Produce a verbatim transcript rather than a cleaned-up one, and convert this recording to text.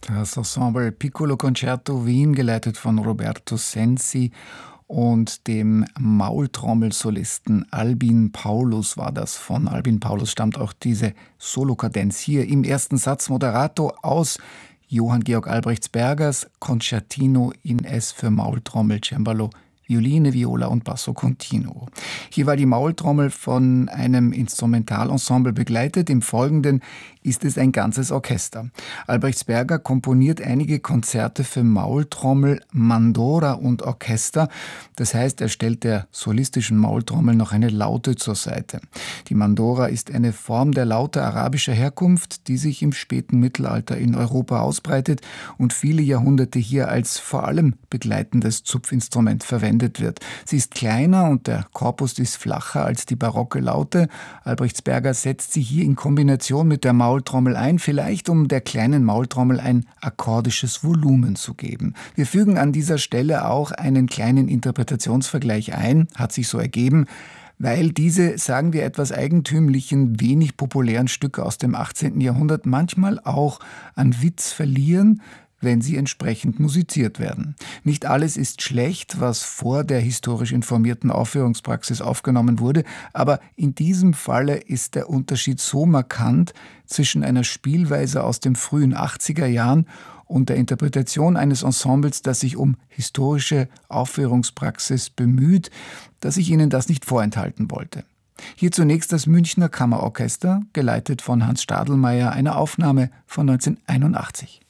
Das Ensemble Piccolo Concerto Wien, geleitet von Roberto Sensi und dem Maultrommelsolisten Albin Paulus war das. Von Albin Paulus stammt auch diese Solokadenz hier im ersten Satz Moderato aus Johann Georg Albrechts Bergers Concertino in Es für Maultrommel, Cembalo, Violine, Viola und Basso Continuo. Hier war die Maultrommel von einem Instrumentalensemble begleitet. Im Folgenden ist es ein ganzes Orchester. Albrechtsberger komponiert einige Konzerte für Maultrommel, Mandora und Orchester. Das heißt, er stellt der solistischen Maultrommel noch eine Laute zur Seite. Die Mandora ist eine Form der Laute arabischer Herkunft, die sich im späten Mittelalter in Europa ausbreitet und viele Jahrhunderte hier als vor allem begleitendes Zupfinstrument verwendet wird. Sie ist kleiner und der Korpus ist flacher als die barocke Laute. Albrechtsberger setzt sie hier in Kombination mit der Maultrommel ein, vielleicht um der kleinen Maultrommel ein akkordisches Volumen zu geben. Wir fügen an dieser Stelle auch einen kleinen Interpretationsvergleich ein, hat sich so ergeben, weil diese, sagen wir, etwas eigentümlichen, wenig populären Stücke aus dem achtzehnten Jahrhundert manchmal auch an Witz verlieren, wenn sie entsprechend musiziert werden. Nicht alles ist schlecht, was vor der historisch informierten Aufführungspraxis aufgenommen wurde, aber in diesem Falle ist der Unterschied so markant zwischen einer Spielweise aus den frühen achtziger Jahren und der Interpretation eines Ensembles, das sich um historische Aufführungspraxis bemüht, dass ich Ihnen das nicht vorenthalten wollte. Hier zunächst das Münchner Kammerorchester, geleitet von Hans Stadelmeier, eine Aufnahme von neunzehnhunderteinundachtzig.